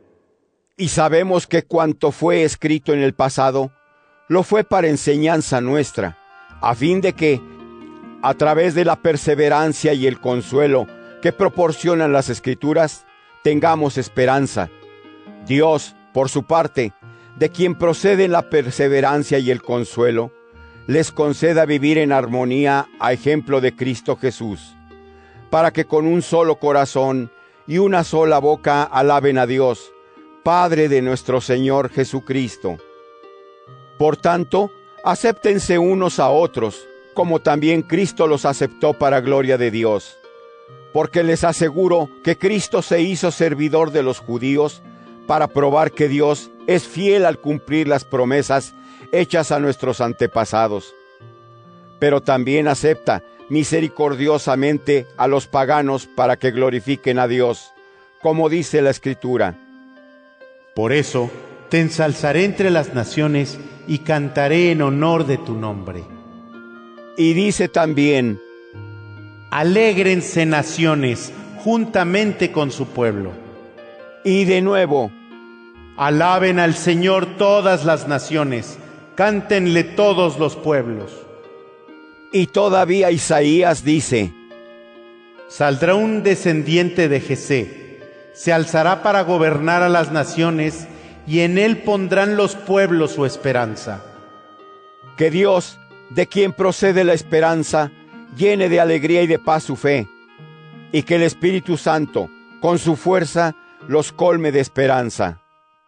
Y sabemos que cuanto fue escrito en el pasado, lo fue para enseñanza nuestra, a fin de que, a través de la perseverancia y el consuelo que proporcionan las Escrituras, tengamos esperanza. Dios, por su parte, de quien proceden la perseverancia y el consuelo, les conceda vivir en armonía a ejemplo de Cristo Jesús, para que con un solo corazón y una sola boca alaben a Dios, Padre de nuestro Señor Jesucristo. Por tanto, acéptense unos a otros, como también Cristo los aceptó para gloria de Dios. Porque les aseguro que Cristo se hizo servidor de los judíos para probar que Dios es fiel al cumplir las promesas hechas a nuestros antepasados. Pero también acepta misericordiosamente a los paganos para que glorifiquen a Dios, como dice la Escritura. Por eso te ensalzaré entre las naciones y cantaré en honor de tu nombre. Y dice también, alégrense naciones juntamente con su pueblo. Y de nuevo, alaben al Señor todas las naciones, cántenle todos los pueblos. Y todavía Isaías dice, saldrá un descendiente de Jesé, se alzará para gobernar a las naciones, y en él pondrán los pueblos su esperanza. Que Dios, de quien procede la esperanza, llene de alegría y de paz su fe, y que el Espíritu Santo, con su fuerza, los colme de esperanza.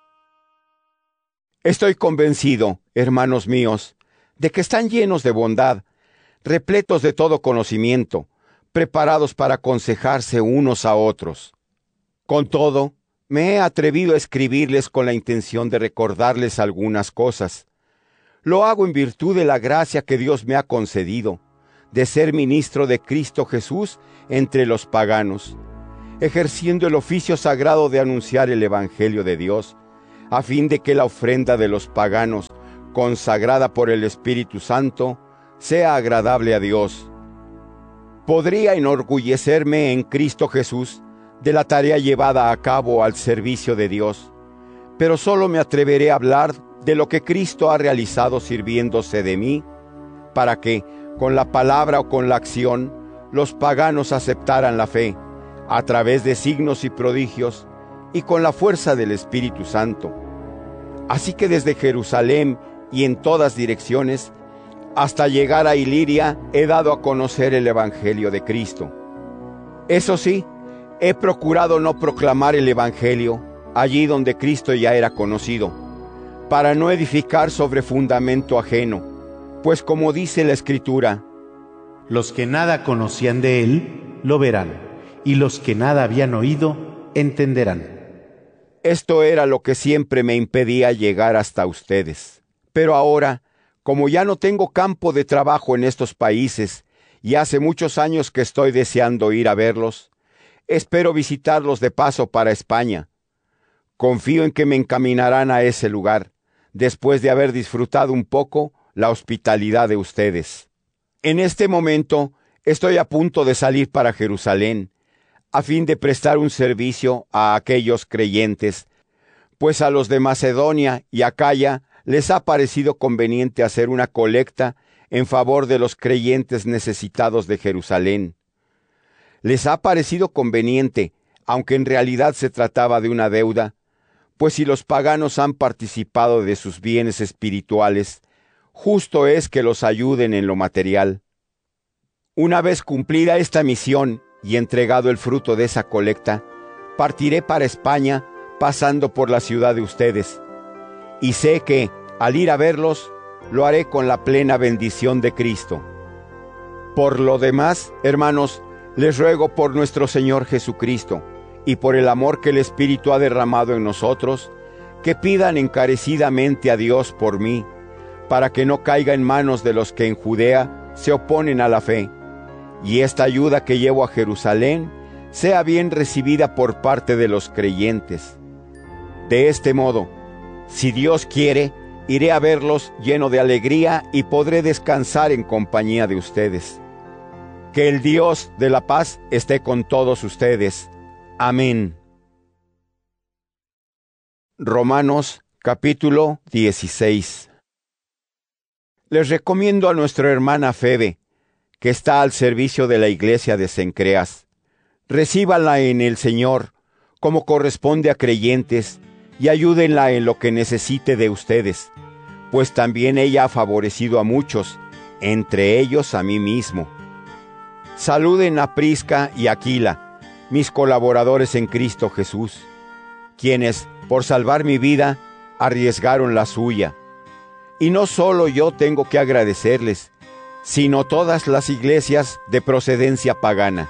Estoy convencido, hermanos míos, de que están llenos de bondad, repletos de todo conocimiento, preparados para aconsejarse unos a otros. Con todo, me he atrevido a escribirles con la intención de recordarles algunas cosas. Lo hago en virtud de la gracia que Dios me ha concedido, de ser ministro de Cristo Jesús entre los paganos, ejerciendo el oficio sagrado de anunciar el Evangelio de Dios, a fin de que la ofrenda de los paganos, consagrada por el Espíritu Santo, sea agradable a Dios. Podría enorgullecerme en Cristo Jesús de la tarea llevada a cabo al servicio de Dios, pero solo me atreveré a hablar de lo que Cristo ha realizado sirviéndose de mí, para que, con la palabra o con la acción, los paganos aceptaran la fe, a través de signos y prodigios, y con la fuerza del Espíritu Santo. Así que desde Jerusalén y en todas direcciones, hasta llegar a Iliria, he dado a conocer el Evangelio de Cristo. Eso sí, he procurado no proclamar el Evangelio allí donde Cristo ya era conocido, para no edificar sobre fundamento ajeno, pues como dice la Escritura, los que nada conocían de él, lo verán, y los que nada habían oído, entenderán. Esto era lo que siempre me impedía llegar hasta ustedes. Pero ahora, como ya no tengo campo de trabajo en estos países, y hace muchos años que estoy deseando ir a verlos, espero visitarlos de paso para España. Confío en que me encaminarán a ese lugar, después de haber disfrutado un poco la hospitalidad de ustedes. En este momento estoy a punto de salir para Jerusalén, a fin de prestar un servicio a aquellos creyentes, pues a los de Macedonia y Acaya les ha parecido conveniente hacer una colecta en favor de los creyentes necesitados de Jerusalén. Les ha parecido conveniente, aunque en realidad se trataba de una deuda, pues si los paganos han participado de sus bienes espirituales, justo es que los ayuden en lo material. Una vez cumplida esta misión y entregado el fruto de esa colecta, partiré para España pasando por la ciudad de ustedes. Y sé que, al ir a verlos, lo haré con la plena bendición de Cristo. Por lo demás, hermanos, les ruego por nuestro Señor Jesucristo, y por el amor que el Espíritu ha derramado en nosotros, que pidan encarecidamente a Dios por mí, para que no caiga en manos de los que en Judea se oponen a la fe, y esta ayuda que llevo a Jerusalén sea bien recibida por parte de los creyentes. De este modo, si Dios quiere, iré a verlos lleno de alegría y podré descansar en compañía de ustedes. Que el Dios de la paz esté con todos ustedes. Amén. Romanos capítulo dieciséis. Les recomiendo a nuestra hermana Febe, que está al servicio de la iglesia de Cencreas. Recíbanla en el Señor, como corresponde a creyentes, y ayúdenla en lo que necesite de ustedes, pues también ella ha favorecido a muchos, entre ellos a mí mismo. Saluden a Prisca y Aquila, mis colaboradores en Cristo Jesús, quienes, por salvar mi vida, arriesgaron la suya. Y no solo yo tengo que agradecerles, sino todas las iglesias de procedencia pagana.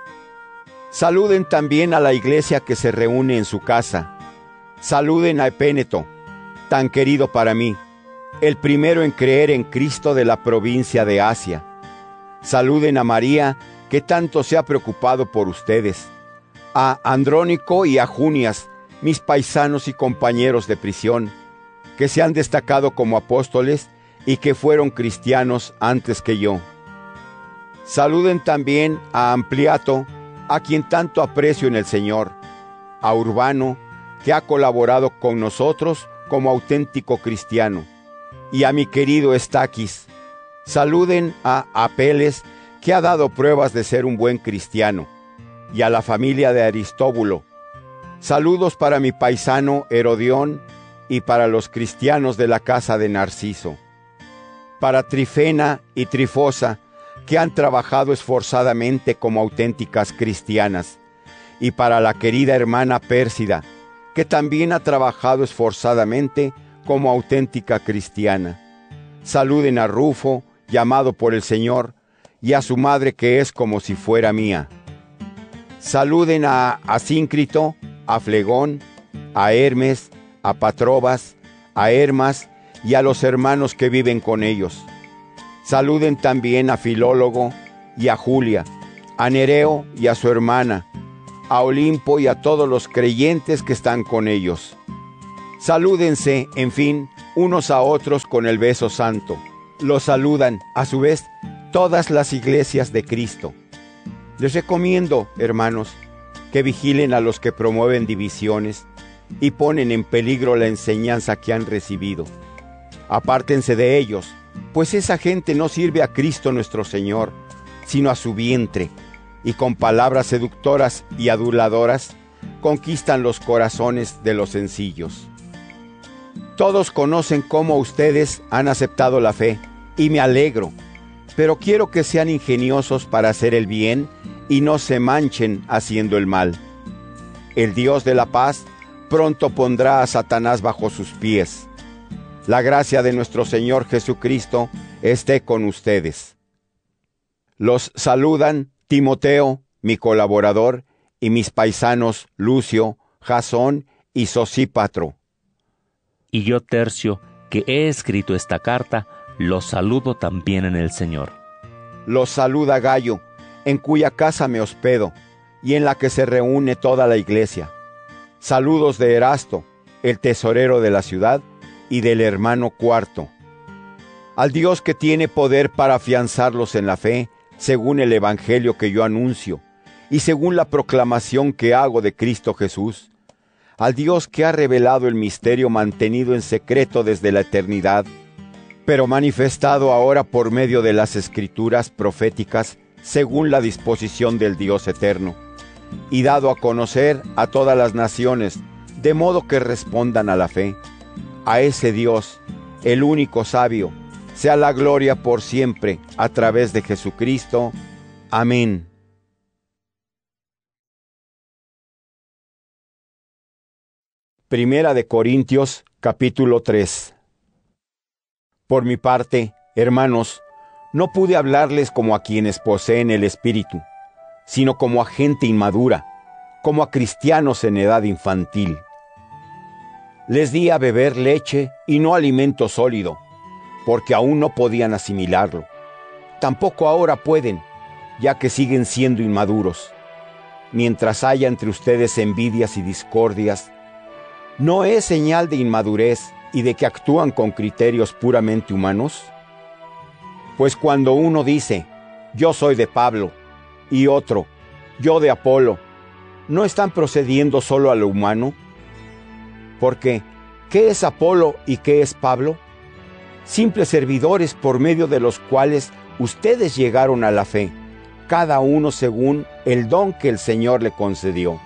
Saluden también a la iglesia que se reúne en su casa. Saluden a Epéneto, tan querido para mí, el primero en creer en Cristo de la provincia de Asia. Saluden a María, que tanto se ha preocupado por ustedes, a Andrónico y a Junias, mis paisanos y compañeros de prisión, que se han destacado como apóstoles y que fueron cristianos antes que yo. Saluden también a Ampliato, a quien tanto aprecio en el Señor, a Urbano, que ha colaborado con nosotros como auténtico cristiano, y a mi querido Estaquis. Saluden a Apeles, que ha dado pruebas de ser un buen cristiano, y a la familia de Aristóbulo. Saludos para mi paisano Herodión y para los cristianos de la casa de Narciso. Para Trifena y Trifosa, que han trabajado esforzadamente como auténticas cristianas, y para la querida hermana Pérsida, que también ha trabajado esforzadamente como auténtica cristiana. Saluden a Rufo, llamado por el Señor, y a su madre que es como si fuera mía. Saluden a Asíncrito, a Flegón, a Hermes, a Patrobas, a Hermas y a los hermanos que viven con ellos. Saluden también a Filólogo y a Julia, a Nereo y a su hermana, a Olimpo y a todos los creyentes que están con ellos. Salúdense, en fin, unos a otros con el beso santo. Los saludan, a su vez, todas las iglesias de Cristo. Les recomiendo, hermanos, que vigilen a los que promueven divisiones y ponen en peligro la enseñanza que han recibido. Apártense de ellos, pues esa gente no sirve a Cristo nuestro Señor, sino a su vientre, y con palabras seductoras y aduladoras conquistan los corazones de los sencillos. Todos conocen cómo ustedes han aceptado la fe, y me alegro, pero quiero que sean ingeniosos para hacer el bien y no se manchen haciendo el mal. El Dios de la paz pronto pondrá a Satanás bajo sus pies. La gracia de nuestro Señor Jesucristo esté con ustedes. Los saludan Timoteo, mi colaborador, y mis paisanos Lucio, Jasón y Sosípatro. Y yo, Tercio, que he escrito esta carta, los saludo también en el Señor. Los saluda Gayo, en cuya casa me hospedo, y en la que se reúne toda la iglesia. Saludos de Erasto, el tesorero de la ciudad, y del hermano Cuarto. Al Dios que tiene poder para afianzarlos en la fe, según el evangelio que yo anuncio, y según la proclamación que hago de Cristo Jesús, al Dios que ha revelado el misterio mantenido en secreto desde la eternidad, pero manifestado ahora por medio de las escrituras proféticas, según la disposición del Dios eterno, y dado a conocer a todas las naciones, de modo que respondan a la fe. A ese Dios, el único sabio, sea la gloria por siempre, a través de Jesucristo. Amén. Primera de Corintios, capítulo tres. Por mi parte, hermanos, no pude hablarles como a quienes poseen el Espíritu, sino como a gente inmadura, como a cristianos en edad infantil. Les di a beber leche y no alimento sólido, porque aún no podían asimilarlo. Tampoco ahora pueden, ya que siguen siendo inmaduros. Mientras haya entre ustedes envidias y discordias, ¿no es señal de inmadurez y de que actúan con criterios puramente humanos? Pues cuando uno dice, yo soy de Pablo, y otro, yo de Apolo, ¿no están procediendo solo a lo humano? Porque, ¿qué es Apolo y qué es Pablo? Simples servidores por medio de los cuales ustedes llegaron a la fe, cada uno según el don que el Señor le concedió.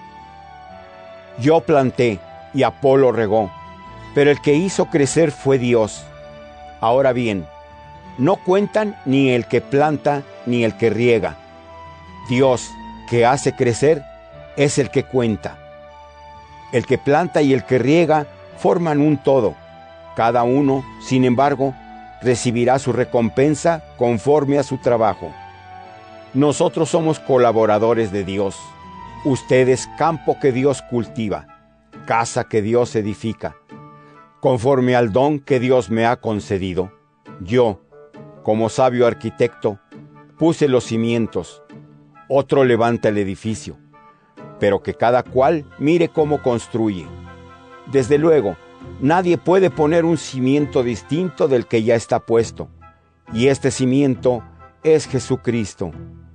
Yo planté y Apolo regó, pero el que hizo crecer fue Dios. Ahora bien, no cuentan ni el que planta ni el que riega. Dios, que hace crecer, es el que cuenta. El que planta y el que riega forman un todo. Cada uno, sin embargo, recibirá su recompensa conforme a su trabajo. Nosotros somos colaboradores de Dios. Ustedes, campo que Dios cultiva, casa que Dios edifica. Conforme al don que Dios me ha concedido, yo, como sabio arquitecto, puse los cimientos. Otro levanta el edificio, pero que cada cual mire cómo construye. Desde luego, nadie puede poner un cimiento distinto del que ya está puesto, y este cimiento es Jesucristo.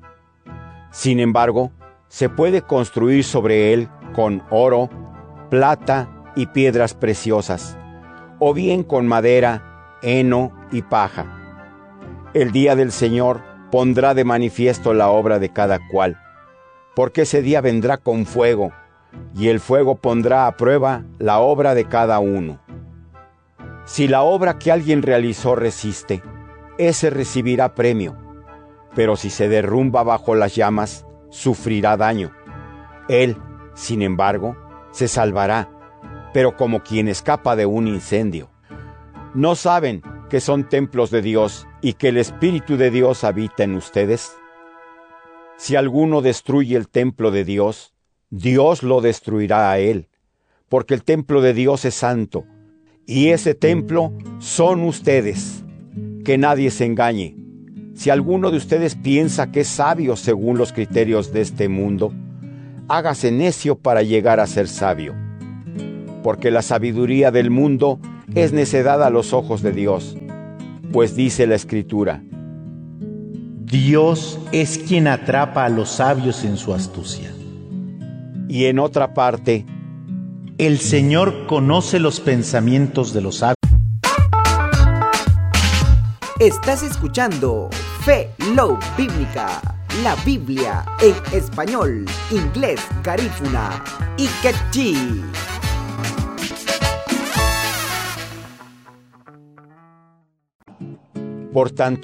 Sin embargo, se puede construir sobre él con oro, plata y piedras preciosas, o bien con madera, heno y paja. El día del Señor pondrá de manifiesto la obra de cada cual, porque ese día vendrá con fuego, y el fuego pondrá a prueba la obra de cada uno. Si la obra que alguien realizó resiste, ese recibirá premio, pero si se derrumba bajo las llamas, sufrirá daño. Él, sin embargo, se salvará, pero como quien escapa de un incendio. ¿No saben que son templos de Dios y que el Espíritu de Dios habita en ustedes? Si alguno destruye el templo de Dios, Dios lo destruirá a él, porque el templo de Dios es santo, y ese templo son ustedes. Que nadie se engañe, Si alguno de ustedes piensa que es sabio según los criterios de este mundo, hágase necio para llegar a ser sabio. Porque la sabiduría del mundo es necedad a los ojos de Dios, pues dice la Escritura: Dios es quien atrapa a los sabios en su astucia. Y en otra parte: el Señor conoce los pensamientos de los sabios. Estás escuchando Fe Love Bíblica, la Biblia en español, inglés, garífuna y quechí. Por tanto,